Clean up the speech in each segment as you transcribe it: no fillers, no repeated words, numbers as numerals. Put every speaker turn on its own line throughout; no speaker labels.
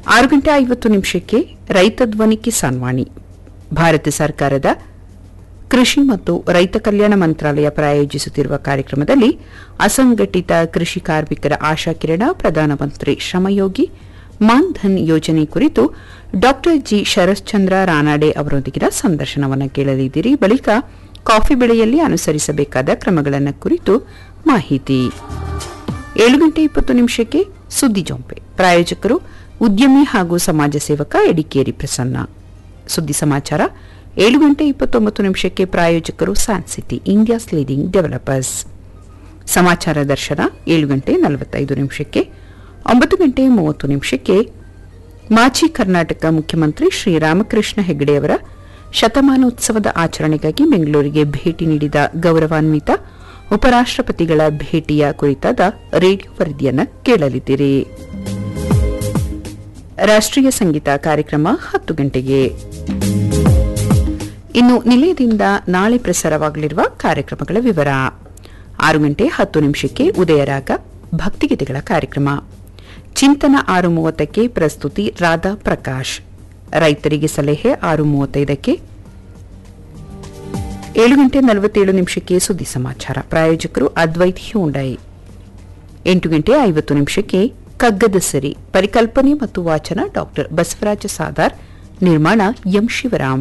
6:50 ರೈತ ಧ್ವನಿ ಕಿಸಾನ್ ವಾಣಿ. ಭಾರತ ಸರ್ಕಾರದ ಕೃಷಿ ಮತ್ತು ರೈತ ಕಲ್ಯಾಣ ಮಂತ್ರಾಲಯ ಪ್ರಾಯೋಜಿಸುತ್ತಿರುವ ಕಾರ್ಯಕ್ರಮದಲ್ಲಿ ಅಸಂಘಟಿತ ಕೃಷಿ ಕಾರ್ಮಿಕರ ಆಶಾಕಿರಣ ಪ್ರಧಾನಮಂತ್ರಿ ಶ್ರಮಯೋಗಿ ಮಾನ್ಧನ್ ಯೋಜನೆ ಕುರಿತು ಡಾ ಜಿ ಶರಶ್ಚಂದ್ರ ರಾನಾಡೆ ಅವರೊಂದಿಗಿನ ಸಂದರ್ಶನವನ್ನು ಕೇಳಲಿದ್ದೀರಿ. ಬಳಿಕ ಕಾಫಿ ಬೆಳೆಯಲ್ಲಿ ಅನುಸರಿಸಬೇಕಾದ ಕ್ರಮಗಳನ್ನು ಕುರಿತು ಮಾಹಿತಿ. 7:20 ಸುದ್ದಿ ಜೊಂಪೆ. ಪ್ರಾಯೋಜಕರು ಉದ್ಯಮಿ ಹಾಗೂ ಸಮಾಜ ಸೇವಕ ಎಡಿಕೇರಿ ಪ್ರಸನ್ನ. ಸುದ್ದಿ ಸಮಾಚಾರ 7:29 ಪ್ರಾಯೋಜಕರು ಸ್ಯಾನ್ಸಿಟಿ ಇಂಡಿಯಾಸ್ ಲೀಡಿಂಗ್ ಡೆವಲಪರ್ಸ್. ಸಮಾಚಾರ ದರ್ಶನ 7:45 9:30 ಮಾಜಿ ಕರ್ನಾಟಕ ಮುಖ್ಯಮಂತ್ರಿ ಶ್ರೀರಾಮಕೃಷ್ಣ ಹೆಗಡೆಯವರ ಶತಮಾನೋತ್ಸವದ ಆಚರಣೆಗಾಗಿ ಬೆಂಗಳೂರಿಗೆ ಭೇಟಿ ನೀಡಿದ ಗೌರವಾನ್ವಿತ ಉಪರಾಷ್ಟಪತಿಗಳ ಭೇಟಿಯ ಕುರಿತಾದ ರೇಡಿಯೋ ವರದಿಯನ್ನು ಕೇಳಲಿದ್ದೀರಿ. ರಾಷ್ಟ್ರೀಯ ಸಂಗೀತ ಕಾರ್ಯಕ್ರಮ 10 ಗಂಟೆಗೆ. ಇನ್ನು ನಿಲಯದಿಂದ ನಾಳೆ ಪ್ರಸಾರವಾಗಲಿರುವ ಕಾರ್ಯಕ್ರಮಗಳ ವಿವರ. 6:10 ಉದಯರಾಗ ಭಕ್ತಿಗೀತೆಗಳ ಕಾರ್ಯಕ್ರಮ. ಚಿಂತನ 6:30 ಪ್ರಸ್ತುತಿ ರಾಧಾ ಪ್ರಕಾಶ್. ರೈತರಿಗೆ ಸಲಹೆ 6:35 7:47 ಸುದ್ದಿ ಸಮಾಚಾರ. ಪ್ರಾಯೋಜಕರು ಅದ್ವೈತ್ ಹ್ಯುಂಡೈ. 8:50 ಕಗ್ಗದ ಸಿರಿ. ಪರಿಕಲ್ಪನೆ ಮತ್ತು ವಾಚನ ಡಾ ಬಸವರಾಜ ಸಾದಾರ್. ನಿರ್ಮಾಣ ಎಂ ಶಿವರಾಮ್.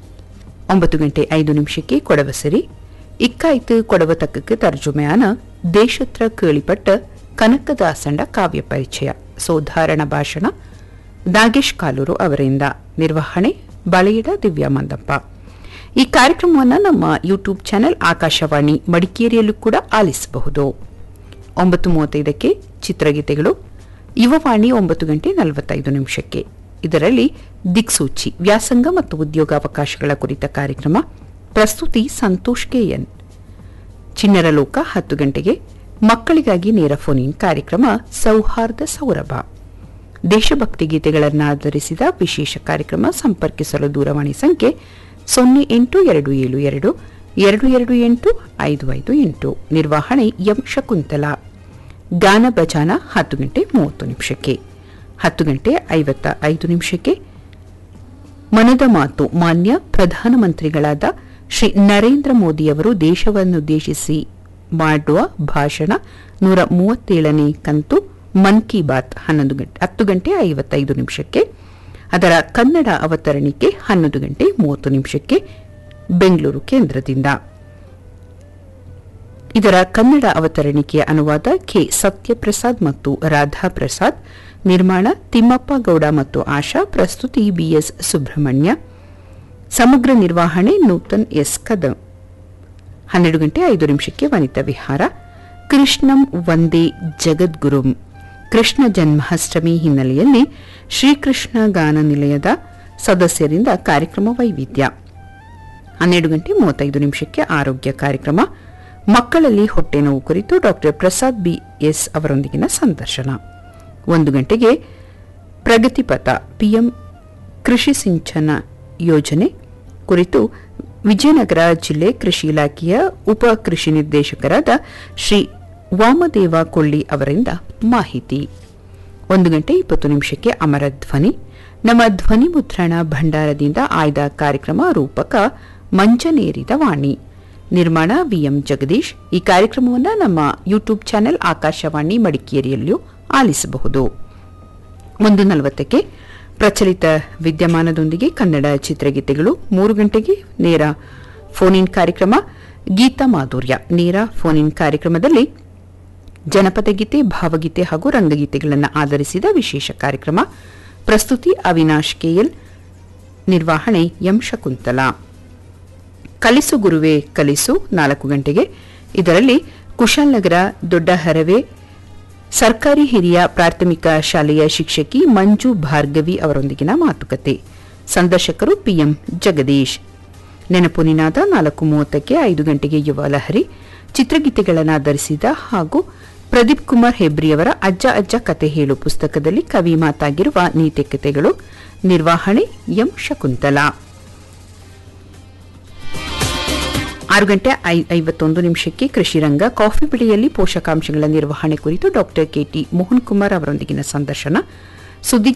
9:05 ಕೊಡವ ಸಿರಿ. ಇಕ್ಕಾಯ್ತು ಕೊಡವ ತಕ್ಕಕ್ಕೆ ತರ್ಜುಮೆಯಾನ ದೇಶತ್ರ ಕೇಳಿಪಟ್ಟ ಕನಕದಾಸಂಡ ಕಾವ್ಯ ಪರಿಚಯ. ಸೋಧಾರಣ ಭಾಷಣ ನಾಗೇಶ್ ಕಾಲೂರು ಅವರಿಂದ. ನಿರ್ವಹಣೆ ಬಳೆಯಡ ದಿವ್ಯಾ ಮಂದಪ್ಪ. ಈ ಕಾರ್ಯಕ್ರಮವನ್ನು ನಮ್ಮ ಯೂಟ್ಯೂಬ್ ಚಾನೆಲ್ ಆಕಾಶವಾಣಿ ಮಡಿಕೇರಿಯಲ್ಲೂ ಕೂಡ ಆಲಿಸಬಹುದು. 9:35 ಚಿತ್ರಗೀತೆಗಳು. ಯುವವಾಣಿ 9:45 ಇದರಲ್ಲಿ ದಿಕ್ಸೂಚಿ ವ್ಯಾಸಂಗ ಮತ್ತು ಉದ್ಯೋಗಾವಕಾಶಗಳ ಕುರಿತ ಕಾರ್ಯಕ್ರಮ. ಪ್ರಸ್ತುತಿ ಸಂತೋಷ್ ಕೆಎನ್. ಚಿಣ್ಣರ ಲೋಕ 10 ಗಂಟೆಗೆ ಮಕ್ಕಳಿಗಾಗಿ ನೇರ ಫೋನ್ ಇನ್ ಕಾರ್ಯಕ್ರಮ ಸೌಹಾರ್ದ ಸೌರಭ. ದೇಶಭಕ್ತಿ ಗೀತೆಗಳನ್ನಾಧರಿಸಿದ ವಿಶೇಷ ಕಾರ್ಯಕ್ರಮ. ಸಂಪರ್ಕಿಸಲು ದೂರವಾಣಿ ಸಂಖ್ಯೆ 08 228 228 ನಿರ್ವಹಣೆ ಎಂ ಶಕುಂತಲಾ. ಗಾನ ಭಜಾನ 10:30 10:55 ಮನದ ಮಾತು. ಮಾನ್ಯ ಪ್ರಧಾನಮಂತ್ರಿಗಳಾದ ಶ್ರೀ ನರೇಂದ್ರ ಮೋದಿಯವರು ದೇಶವನ್ನುದ್ದೇಶಿಸಿ ಮಾಡುವ ಭಾಷಣ 137ನೇ ಕಂತು ಮನ್ ಕಿ ಬಾತ್ 10:55 ಅದರ ಕನ್ನಡ ಅವತರಣಿಕೆ 11:30 ಬೆಂಗಳೂರು ಕೇಂದ್ರದಿಂದ. ಇದರ ಕನ್ನಡ ಅವತರಣಿಕೆಯ ಅನುವಾದ ಕೆ ಸತ್ಯಪ್ರಸಾದ್ ಮತ್ತು ರಾಧಾ ಪ್ರಸಾದ್. ನಿರ್ಮಾಣ ತಿಮ್ಮಪ್ಪ ಗೌಡ ಮತ್ತು ಆಶಾ. ಪ್ರಸ್ತುತಿ ಬಿಎಸ್ ಸುಬ್ರಹ್ಮಣ್ಯ. ಸಮಗ್ರ ನಿರ್ವಹಣೆ ನೂತನ್ ಎಸ್ ಕದಂ. 12:05 ವನಿತಾ ವಿಹಾರ. ಕೃಷ್ಣಂ ವಂದೇ ಜಗದ್ಗುರುಂ. ಕೃಷ್ಣ ಜನ್ಮಾಷ್ಟಮಿ ಹಿನ್ನೆಲೆಯಲ್ಲಿ ಶ್ರೀಕೃಷ್ಣ ಗಾನ ನಿಲಯದ ಸದಸ್ಯರಿಂದ ಕಾರ್ಯಕ್ರಮ ವೈವಿಧ್ಯ. 12:35 ಆರೋಗ್ಯ ಕಾರ್ಯಕ್ರಮ. ಮಕ್ಕಳಲ್ಲಿ ಹೊಟ್ಟೆ ನೋವು ಕುರಿತು ಡಾ ಪ್ರಸಾದ್ ಬಿಎಸ್ ಅವರೊಂದಿಗಿನ ಸಂದರ್ಶನ. 1 ಗಂಟೆಗೆ ಪ್ರಗತಿಪಥ ಪಿಎಂ ಕೃಷಿ ಸಿಂಚನ ಯೋಜನೆ ಕುರಿತು ವಿಜಯನಗರ ಜಿಲ್ಲೆ ಕೃಷಿ ಇಲಾಖೆಯ ಉಪ ಕೃಷಿ ನಿರ್ದೇಶಕರಾದ ಶ್ರೀ ವಾಮದೇವ ಕೊಳ್ಳಿ ಅವರಿಂದ ಮಾಹಿತಿ. 1:20 ಅಮರ ಧ್ವನಿ. ನಮ್ಮ ಧ್ವನಿ ಮುದ್ರಣ ಭಂಡಾರದಿಂದ ಆಯ್ದ ಕಾರ್ಯಕ್ರಮ ರೂಪಕ ಮಂಚನೇರಿದ ವಾಣಿ. ನಿರ್ಮಾಣ ವಿಎಂ ಜಗದೀಶ್. ಈ ಕಾರ್ಯಕ್ರಮವನ್ನು ನಮ್ಮ ಯೂಟ್ಯೂಬ್ ಚಾನೆಲ್ ಆಕಾಶವಾಣಿ ಮಡಿಕೇರಿಯಲ್ಲೂ ಆಲಿಸಬಹುದು. 1:40 ಪ್ರಚಲಿತ ವಿದ್ಯಮಾನದೊಂದಿಗೆ ಕನ್ನಡ ಚಿತ್ರಗೀತೆಗಳು. 3 ಗಂಟೆಗೆ ನೇರ ಫೋನ್ ಇನ್ ಕಾರ್ಯಕ್ರಮ ಗೀತಾ ಮಾಧುರ್ಯ. ನೇರ ಫೋನ್ ಇನ್ ಕಾರ್ಯಕ್ರಮದಲ್ಲಿ ಜನಪದ ಗೀತೆ, ಭಾವಗೀತೆ ಹಾಗೂ ರಂಗಗೀತೆಗಳನ್ನು ಆಧರಿಸಿದ ವಿಶೇಷ ಕಾರ್ಯಕ್ರಮ. ಪ್ರಸ್ತುತಿ ಅವಿನಾಶ್ ಕೆಎಲ್. ನಿರ್ವಹಣೆ ಎಂ ಶಕುಂತಲಾ. ಕಲಿಸು ಗುರುವೇ ಕಲಿಸು 4 ಗಂಟೆಗೆ. ಇದರಲ್ಲಿ ಕುಶಾಲನಗರ ದೊಡ್ಡ ಹರವೆ ಸರ್ಕಾರಿ ಹಿರಿಯ ಪ್ರಾಥಮಿಕ ಶಾಲೆಯ ಶಿಕ್ಷಕಿ ಮಂಜು ಭಾರ್ಗವಿ ಅವರೊಂದಿಗಿನ ಮಾತುಕತೆ. ಸಂದರ್ಶಕರು ಪಿಎಂ ಜಗದೀಶ್. ನೆನಪು ನಿನಾದ 4:30 5 ಗಂಟೆಗೆ ಯುವ ಲಹರಿ. ಚಿತ್ರಗೀತೆಗಳನ್ನಾಧರಿಸಿದ ಹಾಗೂ ಪ್ರದೀಪ್ ಕುಮಾರ್ ಹೆಬ್ರಿಯವರ ಅಜ್ಜ ಅಜ್ಜ ಕತೆ ಹೇಳು ಪುಸ್ತಕದಲ್ಲಿ ಕವಿ ಮಾತಾಗಿರುವ ನೀತಿಕತೆಗಳು. ನಿರ್ವಹಣೆ ಎಂ ಶಕುಂತಲಾ. 6:51 ಕೃಷಿ ರಂಗ. ಕಾಫಿ ಬೆಳೆಯಲ್ಲಿ ಪೋಷಕಾಂಶಗಳ ನಿರ್ವಹಣೆ ಕುರಿತು ಡಾ ಕೆಟಿ ಮೋಹನ್ ಕುಮಾರ್ ಅವರೊಂದಿಗಿನ ಸಂದರ್ಶನ. ಸುದ್ದಿ